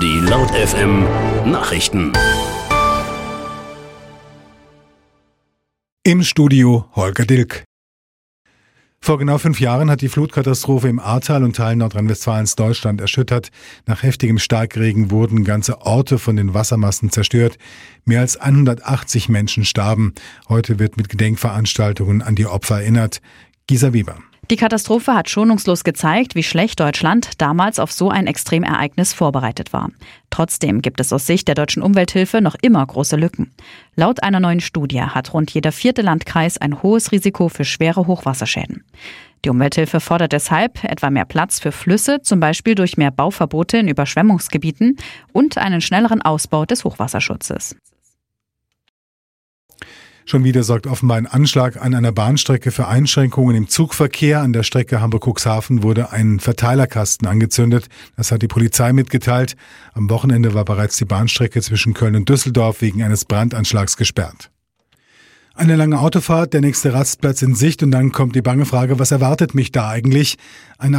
Die Laut FM Nachrichten. Im Studio Holger Dilk. Vor genau 5 Jahren hat die Flutkatastrophe im Ahrtal und Teilen Nordrhein-Westfalens Deutschland erschüttert. Nach heftigem Starkregen wurden ganze Orte von den Wassermassen zerstört. Mehr als 180 Menschen starben. Heute wird mit Gedenkveranstaltungen an die Opfer erinnert. Gisa Weber. Die Katastrophe hat schonungslos gezeigt, wie schlecht Deutschland damals auf so ein Extremereignis vorbereitet war. Trotzdem gibt es aus Sicht der deutschen Umwelthilfe noch immer große Lücken. Laut einer neuen Studie hat rund jeder 4. Landkreis ein hohes Risiko für schwere Hochwasserschäden. Die Umwelthilfe fordert deshalb etwa mehr Platz für Flüsse, zum Beispiel durch mehr Bauverbote in Überschwemmungsgebieten und einen schnelleren Ausbau des Hochwasserschutzes. Schon wieder sorgt offenbar ein Anschlag an einer Bahnstrecke für Einschränkungen im Zugverkehr. An der Strecke Hamburg-Cuxhaven wurde ein Verteilerkasten angezündet. Das hat die Polizei mitgeteilt. Am Wochenende war bereits die Bahnstrecke zwischen Köln und Düsseldorf wegen eines Brandanschlags gesperrt. Eine lange Autofahrt, der nächste Rastplatz in Sicht und dann kommt die bange Frage, was erwartet mich da eigentlich? Ein